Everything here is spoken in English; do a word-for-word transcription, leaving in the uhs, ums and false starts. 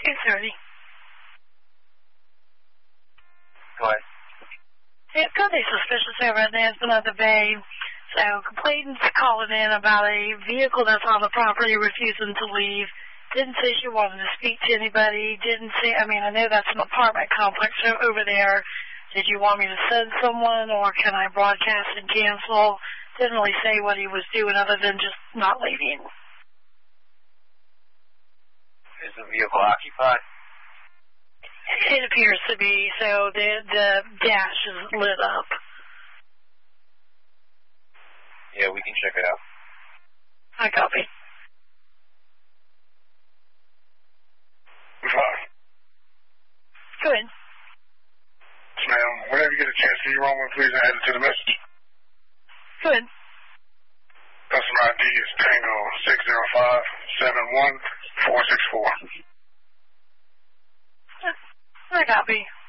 two thirty. Go ahead. Yeah, it's got a suspicious over at Nesbitt at the Bay. So, complainant's calling in about a vehicle that's on the property refusing to leave. Didn't say she wanted to speak to anybody. Didn't say, I mean, I know that's an apartment complex over there. Did you want me to send someone, or can I broadcast and cancel? Didn't really say what he was doing other than just not leaving. Is the vehicle occupied? It appears to be, so the, the dash is lit up. Yeah, we can check it out. I copy. Fine. Go ahead. Yes, ma'am. Whenever you get a chance, can you run one, please, and add it to the message? Go ahead. Customer I D is Tango six zero five seven one four six four. I copy.